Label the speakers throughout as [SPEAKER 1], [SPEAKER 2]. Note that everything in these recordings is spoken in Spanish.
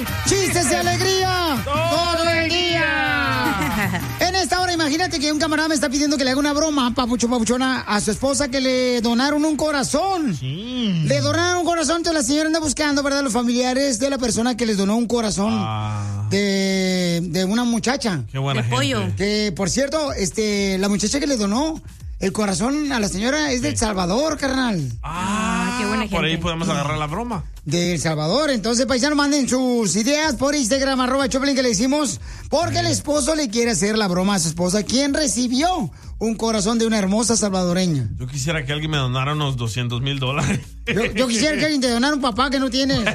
[SPEAKER 1] ¡Chistes de alegría! ¡Todo el día! En esta hora, imagínate que un camarada me está pidiendo que le haga una broma, papuchona, a su esposa que le donaron un corazón. Sí. Le donaron un corazón, entonces la señora anda buscando, ¿verdad? Los familiares de la persona que les donó un corazón de una muchacha.
[SPEAKER 2] Qué buena gente.
[SPEAKER 3] Pollo.
[SPEAKER 1] Que, por cierto, la muchacha que le donó el corazón a la señora es de El Salvador, carnal.
[SPEAKER 3] Qué buena gente.
[SPEAKER 2] Por ahí podemos agarrar la broma.
[SPEAKER 1] De El Salvador. Entonces, paisanos, manden sus ideas por Instagram, @Choplin, que le hicimos, porque el esposo le quiere hacer la broma a su esposa, quien recibió un corazón de una hermosa salvadoreña.
[SPEAKER 2] Yo quisiera que alguien me donara unos $200,000.
[SPEAKER 1] Yo quisiera que alguien te donara un papá que no tiene.
[SPEAKER 2] Lo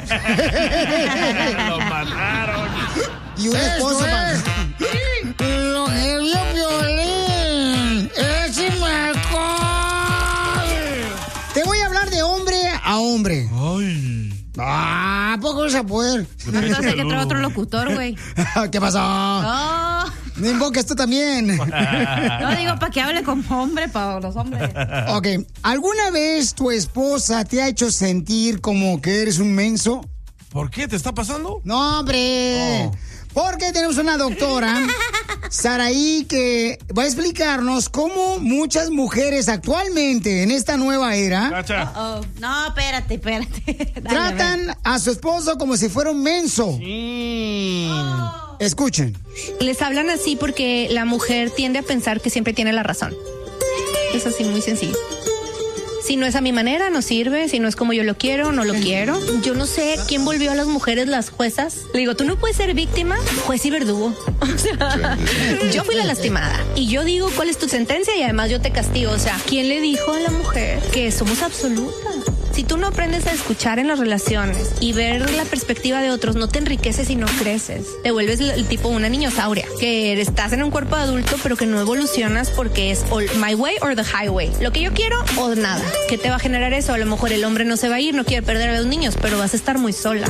[SPEAKER 2] mataron.
[SPEAKER 1] Y una esposa. Lo que vio Piolín es mejor. Te voy a hablar de hombre a hombre.
[SPEAKER 2] Ay.
[SPEAKER 1] ¿Poco vas a poder?
[SPEAKER 3] Entonces hay que traer otro locutor, güey.
[SPEAKER 1] ¿Qué pasó?
[SPEAKER 3] No.
[SPEAKER 1] No invoques tú también.
[SPEAKER 3] No, digo para que hable como hombre, para los hombres.
[SPEAKER 1] Ok, ¿alguna vez tu esposa te ha hecho sentir como que eres un menso?
[SPEAKER 2] ¿Por qué? ¿Te está pasando?
[SPEAKER 1] No, hombre. Porque tenemos una doctora, Saraí, que va a explicarnos cómo muchas mujeres actualmente, en esta nueva era,
[SPEAKER 2] Cacha.
[SPEAKER 3] No, espérate. Dale,
[SPEAKER 1] tratan a su esposo como si fuera un menso. Escuchen.
[SPEAKER 4] Les hablan así porque la mujer tiende a pensar que siempre tiene la razón. Es así, muy sencillo. Si no es a mi manera, no sirve. Si no es como yo lo quiero, no lo quiero. Yo no sé quién volvió a las mujeres las juezas. Le digo, tú no puedes ser víctima, juez y verdugo. O sea, yo fui la lastimada. Y yo digo cuál es tu sentencia y además yo te castigo. O sea, ¿quién le dijo a la mujer que somos absolutas? Si tú no aprendes a escuchar en las relaciones y ver la perspectiva de otros, no te enriqueces y no creces. Te vuelves el tipo una niñosauria, que estás en un cuerpo de adulto, pero que no evolucionas porque es my way or the highway. Lo que yo quiero o nada. ¿Qué te va a generar eso? A lo mejor el hombre no se va a ir, no quiere perder a los niños, pero vas a estar muy sola.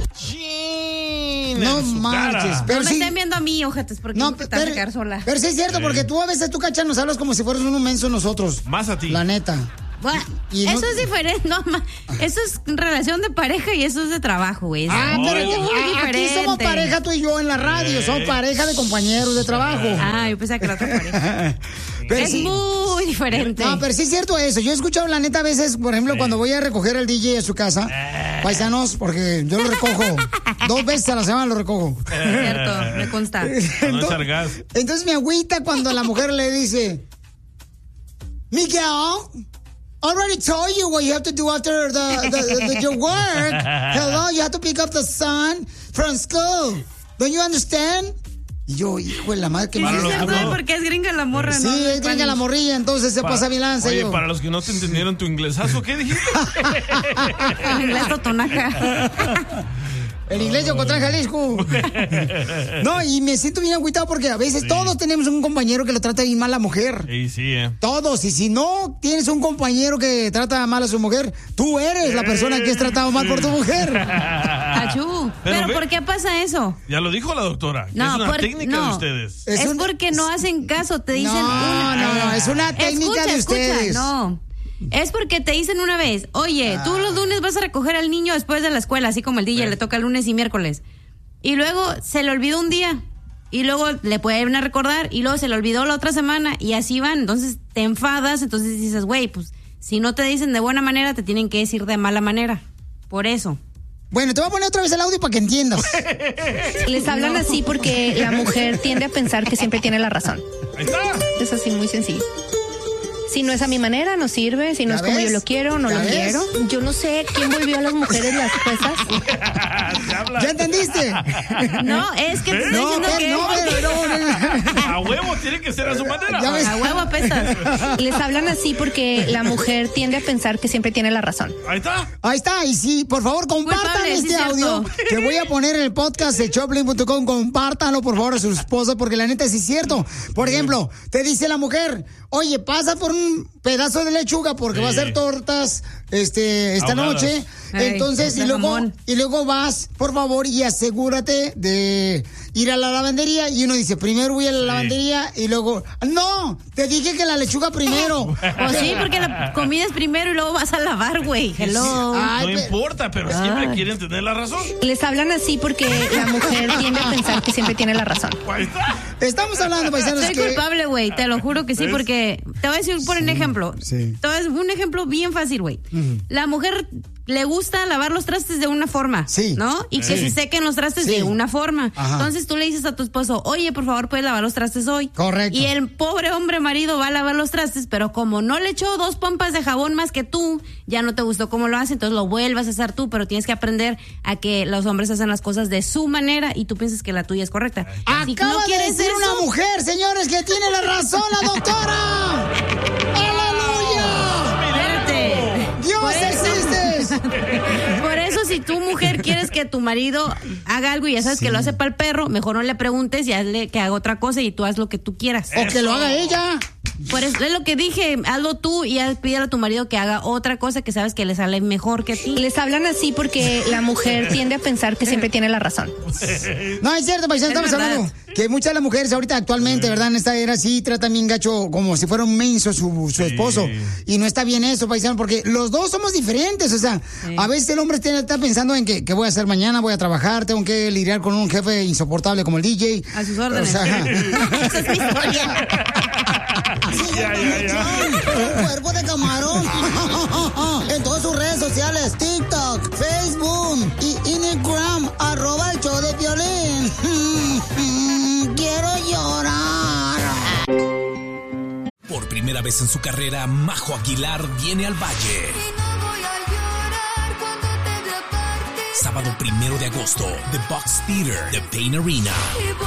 [SPEAKER 1] No marches.
[SPEAKER 3] Pero no me estén viendo a mí, ojetes, porque no te vas a quedar sola.
[SPEAKER 1] Pero sí es cierto, porque tú a veces, Cacha, nos hablas como si fueras un menso nosotros.
[SPEAKER 2] Más a ti.
[SPEAKER 1] La neta.
[SPEAKER 3] Bueno, eso es diferente, no, eso es relación de pareja y eso es de trabajo, güey.
[SPEAKER 1] Pero aquí somos pareja tú y yo en la radio, somos pareja de compañeros de trabajo.
[SPEAKER 3] Yo pensaba que era otra pareja. Pero es muy diferente.
[SPEAKER 1] No, pero sí es cierto eso. Yo he escuchado, la neta, a veces, por ejemplo, cuando voy a recoger al DJ a su casa, paisanos, porque yo lo recojo 2 veces a la semana, lo recojo.
[SPEAKER 3] Es cierto, me consta.
[SPEAKER 1] Entonces me agüita cuando la mujer le dice, Miguel, already told you what you have to do after your work. Hello, you have to pick up the son from school. Don't you understand? Y yo, hijo de la madre, que
[SPEAKER 3] me porque es gringa la morra,
[SPEAKER 1] sí,
[SPEAKER 3] ¿no?
[SPEAKER 1] Sí, es gringa la morrilla, entonces se pasa mi lanza.
[SPEAKER 2] Oye, para los que no te entendieron tu inglesazo, ¿qué dijiste?
[SPEAKER 3] El inglés totonaca.
[SPEAKER 1] El inglés de Ocotlán, Jalisco. No, y me siento bien agüitado porque a veces todos tenemos un compañero que lo trata bien mal a la mujer.
[SPEAKER 2] Sí.
[SPEAKER 1] Todos. Y si no tienes un compañero que trata mal a su mujer, tú eres la persona que es tratado mal por tu mujer.
[SPEAKER 3] Achú. Pero ¿por qué pasa eso?
[SPEAKER 2] Ya lo dijo la doctora.
[SPEAKER 3] No,
[SPEAKER 2] es una técnica de ustedes.
[SPEAKER 3] Es porque no hacen caso. Te dicen
[SPEAKER 1] No, es una técnica de ustedes.
[SPEAKER 3] No. Es porque te dicen una vez, oye, tú los lunes vas a recoger al niño después de la escuela, así como el DJ le toca lunes y miércoles. Y luego se le olvidó un día. Y luego le pueden recordar. Y luego se le olvidó la otra semana. Y así van. Entonces te enfadas. Entonces dices, güey, pues si no te dicen de buena manera, te tienen que decir de mala manera. Por eso.
[SPEAKER 1] Bueno, te voy a poner otra vez el audio para que entiendas.
[SPEAKER 4] Les hablan así porque la mujer tiende a pensar que siempre tiene la razón.
[SPEAKER 2] Ahí está.
[SPEAKER 4] Es así, muy sencillo. Si no es a mi manera, no sirve. Si no es como yo lo quiero, no lo quiero. Yo no sé quién volvió a las mujeres las juezas.
[SPEAKER 1] ¿Ya entendiste?
[SPEAKER 3] No, es que te estoy diciendo que...
[SPEAKER 2] A huevo tiene que ser a su manera.
[SPEAKER 3] A huevo apestas.
[SPEAKER 4] Les hablan así porque la mujer tiende a pensar que siempre tiene la razón.
[SPEAKER 2] Ahí está.
[SPEAKER 1] Ahí está. Y sí, por favor, compartan este audio que voy a poner en el podcast de Choplin.com. Compártanlo, por favor, a su esposa, porque la neta sí es cierto. Por ejemplo, te dice la mujer, oye, pasa por un pedazo de lechuga porque va a hacer tortas esta noche. Entonces, y luego vas, por favor, y asegúrate de ir a la lavandería y uno dice, primero voy a la lavandería y luego, no, te dije que la lechuga primero.
[SPEAKER 3] Pues sí, porque la comida es primero y luego vas a lavar, güey. Hello.
[SPEAKER 2] No importa, pero siempre quieren tener la razón.
[SPEAKER 4] Les hablan así porque la mujer tiende a pensar que siempre tiene la razón.
[SPEAKER 1] Estamos hablando, paisanos,
[SPEAKER 3] Soy culpable, güey, te lo juro que sí, porque te voy a decir por un ejemplo.
[SPEAKER 1] Sí.
[SPEAKER 3] Te voy a decir un ejemplo bien fácil, güey. La mujer le gusta lavar los trastes de una forma, ¿no? Y que se sequen los trastes de una forma.
[SPEAKER 1] Ajá.
[SPEAKER 3] Entonces tú le dices a tu esposo, oye, por favor, puedes lavar los trastes hoy.
[SPEAKER 1] Correcto.
[SPEAKER 3] Y el pobre hombre marido va a lavar los trastes, pero como no le echó 2 pompas de jabón más que tú, ya no te gustó cómo lo hace, entonces lo vuelvas a hacer tú, pero tienes que aprender a que los hombres hacen las cosas de su manera y tú piensas que la tuya es correcta.
[SPEAKER 1] Acaba
[SPEAKER 3] Si no
[SPEAKER 1] de
[SPEAKER 3] quieres
[SPEAKER 1] decir
[SPEAKER 3] eso,
[SPEAKER 1] una mujer, señores, que tiene la razón, la doctora. ¡Aleluya!
[SPEAKER 3] Espérate.
[SPEAKER 1] ¡Dios existe!
[SPEAKER 3] Por eso, si tu mujer quieres que tu marido haga algo y ya sabes que lo hace para el perro, mejor no le preguntes y hazle que haga otra cosa y tú haz lo que tú quieras.
[SPEAKER 1] O que lo haga ella.
[SPEAKER 3] Por eso es lo que dije, hazlo tú y pídele a tu marido que haga otra cosa que sabes que le sale mejor que a ti.
[SPEAKER 4] Les hablan así porque la mujer tiende a pensar que siempre tiene la razón.
[SPEAKER 1] No, es cierto, paisano, estamos hablando que muchas de las mujeres ahorita actualmente, ¿verdad? En esta era sí tratan bien gacho como si fuera un menso su esposo. Y no está bien eso, paisano, porque los dos somos diferentes. O sea, a veces el hombre está pensando en que voy a hacer mañana, voy a trabajar, tengo que lidiar con un jefe insoportable como el DJ.
[SPEAKER 3] A sus órdenes.
[SPEAKER 1] O sea,
[SPEAKER 3] esa es mi historia.
[SPEAKER 1] Un cuerpo de camarón. En todas sus redes sociales, TikTok, Facebook y Instagram, @el show de Piolín. Quiero llorar.
[SPEAKER 5] Por primera vez en su carrera, Majo Aguilar viene al Valle. Sábado 1 de agosto, The Box Theater, The Pain Arena.